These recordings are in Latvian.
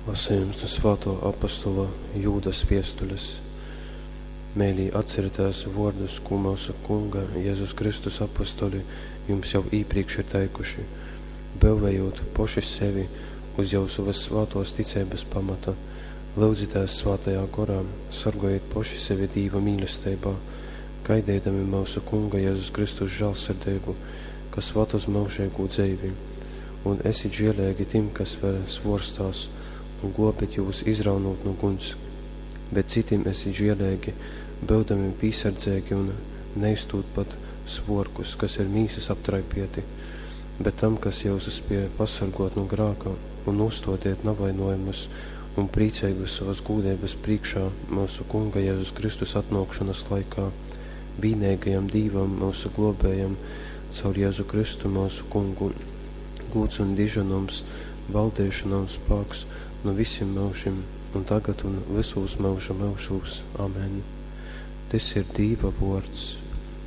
Lasījums no Svēto apostola Jūdas viestuļas. Mēlī atceritās vārdus, ko mūsu Kunga Jēzus Kristus apostoli jums jau iepriekš ir teikuši, belvējot poši sevi uz jau savas svātos ticības pamata, lūdzitās svātajā gorā, sargojiet poši sevi Dīva mīlestībā, gaidēdami mūsu Kunga Jēzus Kristus žēlsirdību, kas vad uz mūžīgu dzīvi, un esit žēlēgi tim, kas vēl svorstās, un globit jūs izraunot no guns, bet citim esit žēlēgi, būdami pīsardzēgi un neiztūt pat svorkus, kas ir mīsas aptraipieti, bet tam, kas jūs spēja pasargot no grāka un uzstodiet navainojumus un prīceigus savas gūdības priekšā mūsu Kunga Jēzus Kristus atnākšanas laikā, vienīgajam Dīvam mūsu globējam, caur Jēzu Kristu mūsu Kungu, gūds un diženums, valdēšanām spāks no visiem mūžiem, un tagad un visos mūža mūžos. Amen. Tas ir Dīva vārds.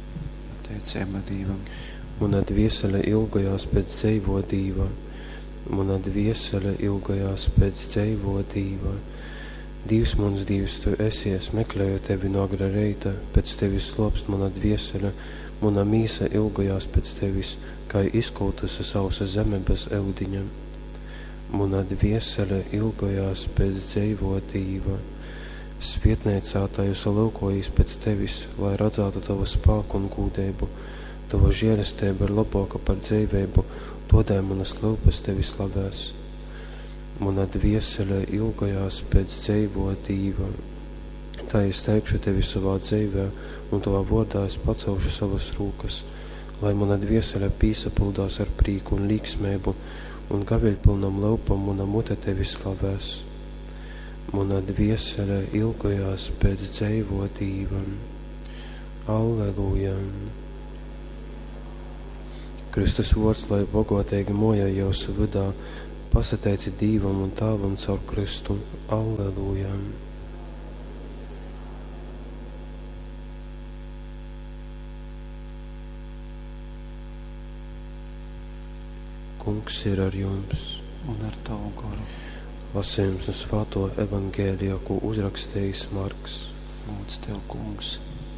Teicēma Dīvam. Muna dviesele ilgojās pēc dzeivo Dīva. Muna dviesele ilgojās pēc dzeivo Dīva. Dievs mans Dievs, tu esi, es meklēju tevi no agra reita, pēc tevis slopst mana dviesele, muna mīsa ilgojās pēc tevis, kā izkultusi sausa zeme bez eudiņa. Muna dviesele ilgojās pēc dzeivo Dīva. Svietnēcā tajus lūkojīs pēc tevis, lai redzētu tavu spāku un gūdēbu. Tava žēlastība ir labāka par dzīvību, todēļ manas lūpas tevi slavēs. Muna dviesele ilgojās pēc dzeivo Dīva. Tā es teikšu tevi savā dzīvē, un tavā vārdā es pacelšu savas rūkas, lai mana dviesele pīsapuldās ar prīku un līksmēbu, un gaviļpilnam laupam muna mute tevi slavēs. Muna dviesele ilgojās pēc dzeivo Dīva. Alleluja! Kristus vārds, lai bogotīgi moja jūsu vidā, pasateici Dīvam un Tāvam caur Kristu. Alleluja! Kungs ir ar jums. Un ar tavu garu. Lasījums no Svēto evangēlijā, ko uzrakstījis Marks. Lūdz tev, Kungs.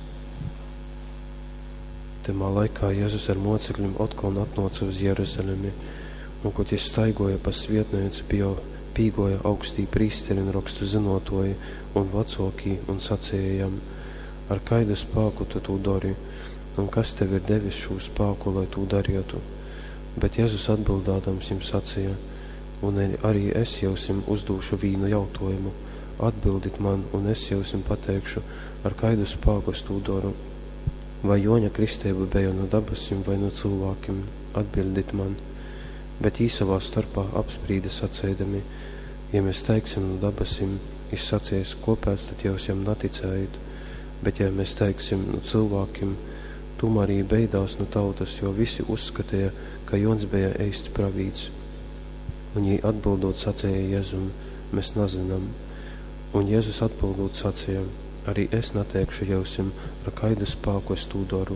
Tamā laikā Jēzus ar mocekļiem atkal atnāca uz Jeruzalemi, un, kad viņš staigoja pa svietneicu, pīgoja augstī prīsteri un rakstu zinotoji un vecokī un sacējām, ar kaidu spēku tu to dari, un kas tev ir devis šo spēku, lai to darītu? Bet Jēzus atbildādams jums sacīja, un arī es jausim uzdūšu vīnu jautājumu. Atbildit man, un es jausim pateikšu, ar kaidu spēku es to daru. Vai Joņa kristība bija no dabasim vai no cilvēkiem? Atbildit man. Bet jī savā starpā apsprīda sacēdami, ja mēs teiksim no dabasim, viņš sacīs, kāpēc tad jūs jam naticējat? Bet ja mēs teiksim no cilvēkiem, tomēr arī beidās no tautas, jo visi uzskatīja, ka Jons bija eists pravīts. Un jī atbildot sacēja Jēzum, mēs nezinām. Un Jēzus atbildot sacēja, arī es neteikšu jausim, ar kaidu spēku es to daru.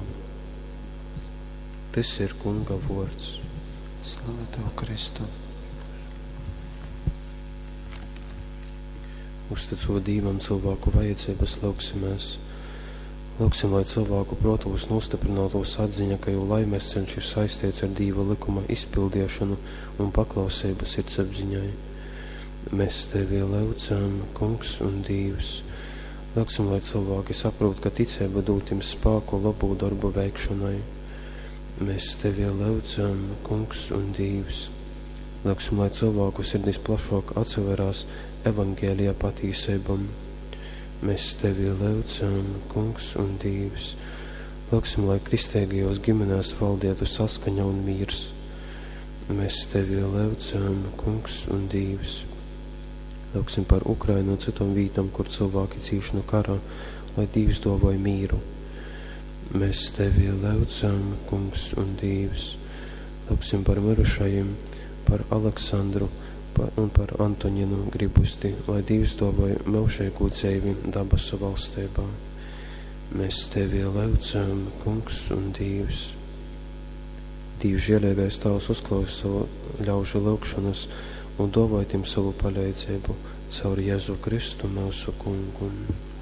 Tas ir Kunga vārds. Slava tev, Kristu. Uzticot Dīvam cilvēku vajadzības, lūksimies. Lūksim, lai cilvēku protos nostiprinātos atziņa, ka jau laimēs ceļš ir saistīts ar Dīva likuma izpildiešanu un paklausību sirdsapziņai. Mēs tevi lūdzam, Kungs un Dīvs. Lūksim, lai cilvēki saprot, ka ticība dod им spēku labu darbu veikšanai. Mēs tevi lūdzam, Kungs un Dīvs. Lūksim, lai cilvēku sirdīs plašāk atseverās evangēlijā patīsībam. Mēs tevi lūdzam, Kungs un Dīvs. Lūksim, lai kristīgajos ģimenēs valdētu saskaņa un mīrs. Mēs tevi lūdzam, Kungs un Dīvs. Lūksim par Ukrainu un citom vītam, kur cilvēki cīš no kara, lai Dīvs dāvāj mīru. Mēs tevi lūdzam, Kungs un Dīvs. Lūksim par mirušajiem, par Aleksandru un par Antoninu Gribusti, lai Dīvs dāvāj mūžīgu dzīvi dabasu valstībā. Mēs tevi lūdzam, Kungs un Dīvs. Dīvs žēlīgais Tavs uzklausa savu ļaužu lūgšanas un dāvāj tiem savu paļaidzību caur Jēzu Kristu, mūsu kungu.